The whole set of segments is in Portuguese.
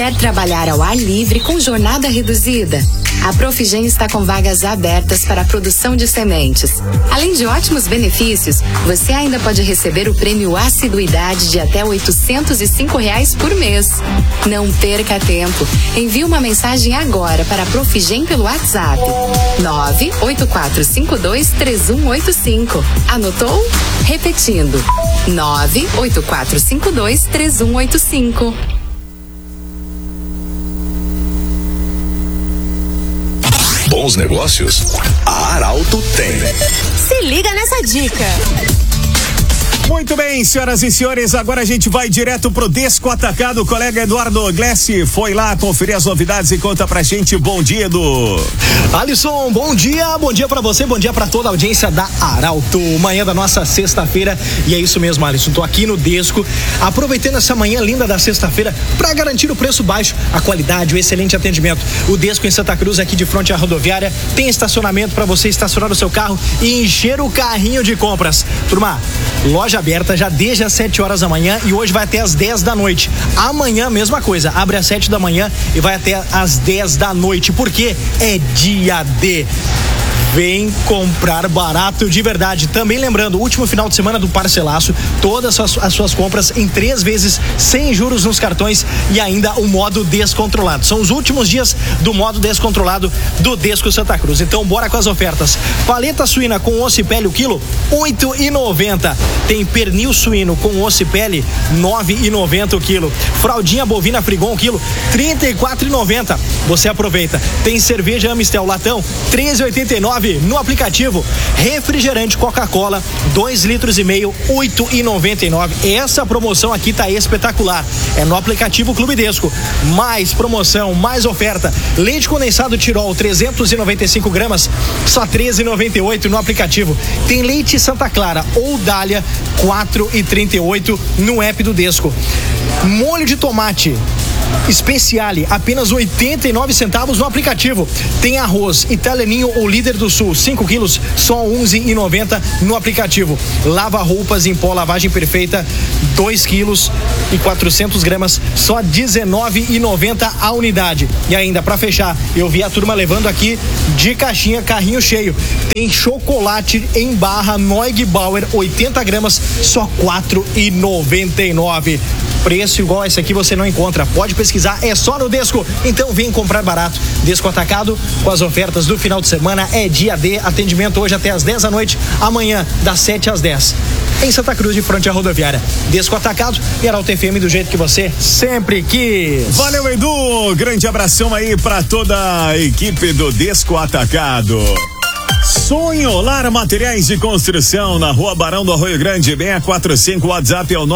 Quer trabalhar ao ar livre com jornada reduzida? A Profigem está com vagas abertas para a produção de sementes. Além de ótimos benefícios, você ainda pode receber o prêmio Assiduidade de até R$ 805 por mês. Não perca tempo. Envie uma mensagem agora para a Profigem pelo WhatsApp. 984523185. Anotou? Repetindo. 984523185. Bons negócios, a Arauto tem. Se liga nessa dica. Muito bem, senhoras e senhores, agora a gente vai direto pro Desco Atacado. O colega Eduardo Glessi foi lá conferir as novidades e conta pra gente. Bom dia, Edu. Alisson, bom dia pra você, bom dia pra toda a audiência da Arauto. Manhã da nossa sexta-feira, e é isso mesmo, Alisson, tô aqui no Desco, aproveitando essa manhã linda da sexta-feira pra garantir o preço baixo, a qualidade, o excelente atendimento. O Desco em Santa Cruz, aqui de frente à rodoviária, tem estacionamento pra você estacionar o seu carro e encher o carrinho de compras. Turma, loja aberta já desde as 7 horas da manhã e hoje vai até as 10 da noite. Amanhã, mesma coisa, abre às 7 da manhã e vai até às 10 da noite, porque é dia D. Vem comprar barato de verdade. Também lembrando, último final de semana do parcelaço, todas as suas compras em 3 vezes sem juros nos cartões e ainda o modo descontrolado. São os últimos dias do modo descontrolado do Desco Santa Cruz. Então bora com as ofertas. Paleta suína com osso e pele o quilo, R$ 8,90. Tem pernil suíno com osso e pele, R$ 9,90 o quilo. Fraldinha bovina Frigon o quilo, R$ 34,90. Você aproveita. Tem cerveja Amistel latão, R$ 13,89 no aplicativo. Refrigerante Coca-Cola, 2,5 litros, R$ 8,99. Essa promoção aqui tá espetacular. É no aplicativo Clube Desco. Mais promoção, mais oferta. Leite condensado Tirol, 395 gramas, só R$ 13,98 no aplicativo. Tem leite Santa Clara ou Dália, R$ 4,38 no app do Desco. Molho de tomate Speciale, apenas 89 centavos no aplicativo. Tem arroz Italianinho ou Líder do Sul, 5 quilos, só 11,90 no aplicativo. Lava roupas em pó, lavagem perfeita, 2 quilos e 400 gramas, só 19,90 a unidade. E ainda, para fechar, eu vi a turma levando aqui de caixinha, carrinho cheio. Tem chocolate em barra Neugbauer, 80 gramas, só 4,99. Preço igual a esse aqui você não encontra. Pode pesquisar, é só no Desco. Então vem comprar barato. Desco Atacado, com as ofertas do final de semana, é dia D. Atendimento hoje até às 10 da noite, amanhã das 7 às 10. Em Santa Cruz, de frente à rodoviária. Desco Atacado e Arauto FM do jeito que você sempre quis. Valeu, Edu. Grande abração aí pra toda a equipe do Desco Atacado. Sonho Lar Materiais de Construção, na Rua Barão do Arroio Grande, 645, WhatsApp é o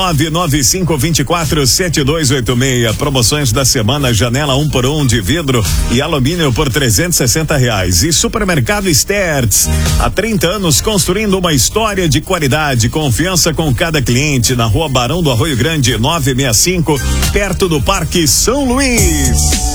995247286. Promoções da semana: janela 1x1 de vidro e alumínio por R$360. E Supermercado Stertz, há 30 anos construindo uma história de qualidade, confiança com cada cliente, na Rua Barão do Arroio Grande, 965, perto do Parque São Luís.